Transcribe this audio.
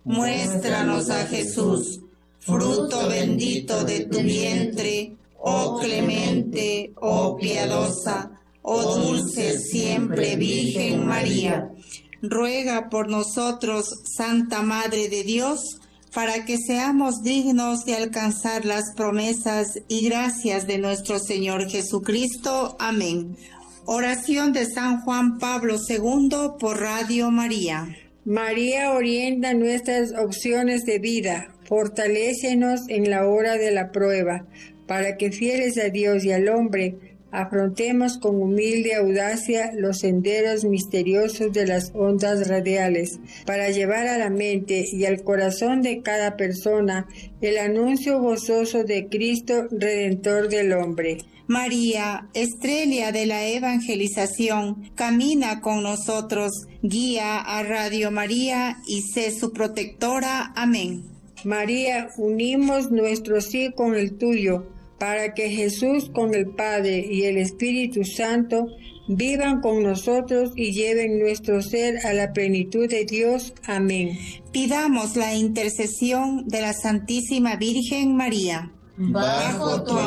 Muéstranos a Jesús, fruto bendito de tu vientre, oh clemente, oh piadosa, oh dulce siempre Virgen María. Ruega por nosotros, Santa Madre de Dios, para que seamos dignos de alcanzar las promesas y gracias de nuestro Señor Jesucristo. Amén. Oración de San Juan Pablo II por Radio María. María orienta nuestras opciones de vida, fortalécenos en la hora de la prueba, para que fieles a Dios y al hombre, afrontemos con humilde audacia los senderos misteriosos de las ondas radiales, para llevar a la mente y al corazón de cada persona el anuncio gozoso de Cristo, Redentor del hombre. María, estrella de la evangelización, camina con nosotros, guía a Radio María y sé su protectora. Amén. María, unimos nuestro sí con el tuyo, para que Jesús con el Padre y el Espíritu Santo vivan con nosotros y lleven nuestro ser a la plenitud de Dios. Amén. Pidamos la intercesión de la Santísima Virgen María. Bajo tu